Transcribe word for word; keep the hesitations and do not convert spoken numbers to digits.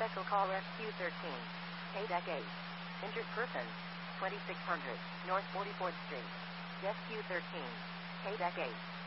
Special call Rescue thirteen. K-Deck eight. Injured person. twenty-six hundred North forty-fourth Street. Rescue thirteen. K-Deck eight.